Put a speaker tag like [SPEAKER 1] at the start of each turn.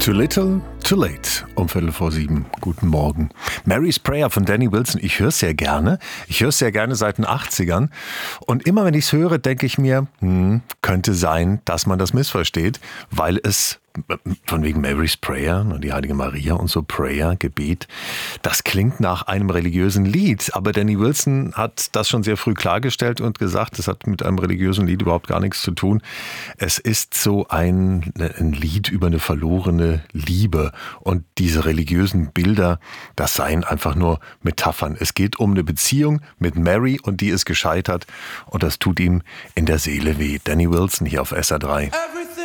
[SPEAKER 1] Too Little, Too Late, um 6:15. Guten Morgen. Mary's Prayer von Danny Wilson, ich höre es sehr gerne. Ich höre es sehr gerne seit den 80ern. Und immer wenn ich es höre, denke ich mir, könnte sein, dass man das missversteht, weil es von wegen Mary's Prayer, die Heilige Maria und so, Prayer, Gebet, das klingt nach einem religiösen Lied. Aber Danny Wilson hat das schon sehr früh klargestellt und gesagt, das hat mit einem religiösen Lied überhaupt gar nichts zu tun. Es ist so ein Lied über eine verlorene Liebe. Und diese religiösen Bilder, das seien einfach nur Metaphern. Es geht um eine Beziehung mit Mary und die ist gescheitert. Und das tut ihm in der Seele weh. Danny Wilson hier auf SR3.
[SPEAKER 2] Everything